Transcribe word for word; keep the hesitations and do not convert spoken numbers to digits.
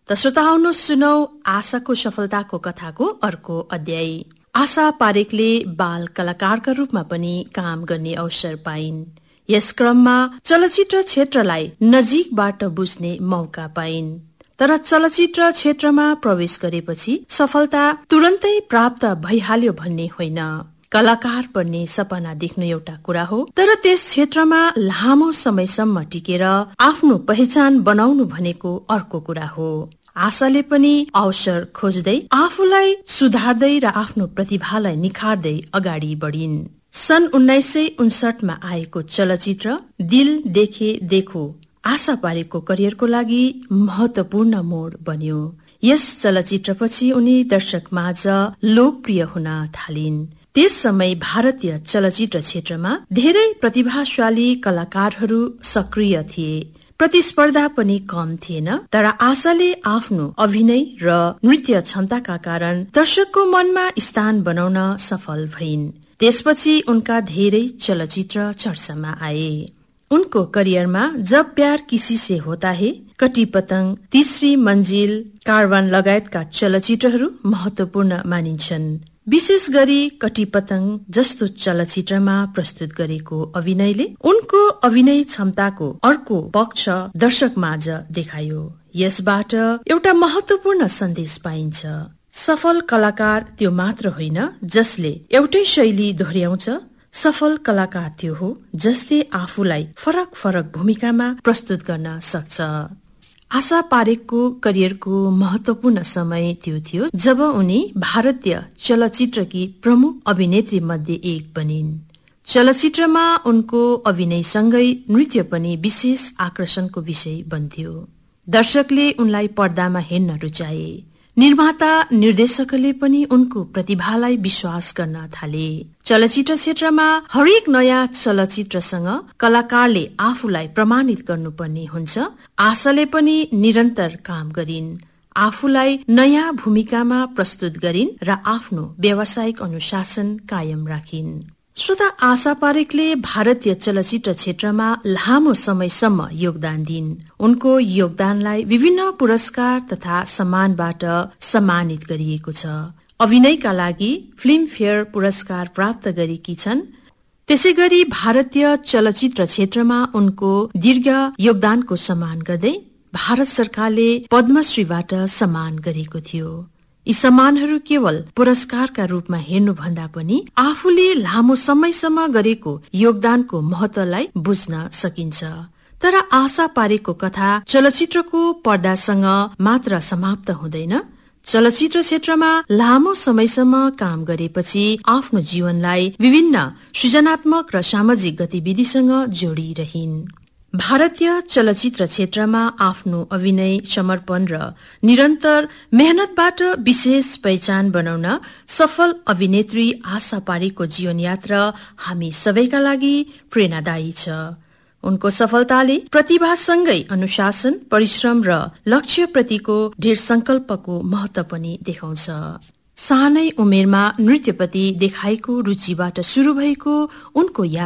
त श्रोताउनु सुनौ आशाको सफलताको कथाको अर्को अध्याय। आशा पारेखले बाल कलाकारका रूपमा पनि काम गर्ने अवसर पाइन्। यस क्रममा चलचित्र क्षेत्रलाई नजिकबाट बुझ्ने मौका पाइन्। तर चलचित्र क्षेत्रमा प्रवेश गरेपछि सफलता तुरन्तै प्राप्त भइहाल्यो भन्ने होइन। कलाकार बन्ने सपना देख्नु एउटा कुरा हो, तर त्यस क्षेत्रमा लामो समयसम्म टिकेर आफ्नो पहिचान बनाउनु भनेको अर्को कुरा हो। आशाले पनि अवसर खोज्दै आफूलाई सुधार्दै र आफ्नो प्रतिभालाई निखार्दै अगाडि बढिन्। सन् उन्नाइस सय उन्सठमा आएको चलचित्र दिल देखे देखो आशा पारेखको करियरको लागि महत्वपूर्ण मोड बन्यो। यस चलचित्रपछि उनी दर्शक माझ लोकप्रिय हुन थालिन्। त्यस समय भारतीय चलचित्र क्षेत्रमा धेरै प्रतिभाशाली कलाकारहरू सक्रिय थिए। प्रतिस्पर्धा पनि कम थिएन, तर आशाले आफ्नो अभिनय र नृत्य क्षमताका कारण दर्शकको मनमा स्थान बनाउन सफल भइन्। त्यसपछि उनका धेरै चलचित्र चर्चामा आए। उनको करियरमा जब प्यार किसी से होता है, कटी पतंग, तीसरी मंजिल, कारवान लगायतका चलचित्रहरू महत्वपूर्ण मानिन्छन्। विशेष गरी कटी पतंग जस्तो चलचित्रमा प्रस्तुत गरेको अभिनयले उनको अभिनय क्षमताको अर्को पक्ष दर्शक माझ देखायो। यसबाट एउटा महत्वपूर्ण सन्देश पाइन्छ। सफल कलाकार त्यो मात्र होइन जसले एउटै शैली दोहोर्याउँछ, सफल कलाकार त्यो हो जसले आफूलाई फरक फरक भूमिकामा प्रस्तुत गर्न सक्छ। आशा पारेखको करियरको महत्वपूर्ण समय त्यो थियो जब उनी भारतीय चलचित्रकी प्रमुख अभिनेत्री मध्ये एक बनिन्। चलचित्रमा उनको अभिनयसँगै नृत्य पनि विशेष आकर्षणको विषय बन्थ्यो। दर्शकले उनलाई पर्दामा हेर्न रुचाए। निर्माता निर्देशकले पनि उनको प्रतिभालाई विश्वास गर्न थाले। चलचित्र क्षेत्रमा हरेक नयाँ चलचित्रसँग कलाकारले आफूलाई प्रमाणित गर्नुपर्ने हुन्छ। आशाले पनि निरन्तर काम गरिन्, आफूलाई नयाँ भूमिकामा प्रस्तुत गरिन् र आफ्नो व्यावसायिक अनुशासन कायम राखिन्। श्रोता, आशा पारेखले भारतीय चलचित्र क्षेत्रमा लामो समयसम्म योगदान दिइन्। उनको योगदानलाई विभिन्न पुरस्कार तथा सम्मानबाट सम्मानित गरिएको छ। अभिनयका लागि फिल्म फेयर पुरस्कार प्राप्त गरेकी छन्। त्यसै गरी भारतीय चलचित्र क्षेत्रमा उनको दीर्घ योगदानको सम्मान गर्दै भारत सरकारले पद्मश्रीबाट सम्मान गरेको थियो। यी सम्मानहरू केवल पुरस्कारका रूपमा हेर्नु भन्दा पनि आफूले लामो समयसम्म गरेको योगदानको महत्वलाई बुझ्न सकिन्छ। तर आशा पारेखको कथा चलचित्रको पर्दासँग मात्र समाप्त हुँदैन। चलचित्र क्षेत्रमा लामो समयसम्म काम गरेपछि आफ्नो जीवनलाई विभिन्न सृजनात्मक र सामाजिक गतिविधिसँग जोडिरहिन्। भारतीय चलचित्र क्षेत्रमा आफ्नो अभिनय, समर्पण र निरन्तर मेहनतबाट विशेष पहिचान बनाउन सफल अभिनेत्री आशा पारेखको जीवन यात्रा हामी सबैका लागि प्रेरणादायी छ। उनको सफलताले प्रतिभासँगै अनुशासन, परिश्रम र लक्ष्यप्रतिको दृढ संकल्पको महत्व पनि देखाउँछ। सानै उमेरमा नृत्यप्रति देखाएको रुचिबाट सुरु भएको उनको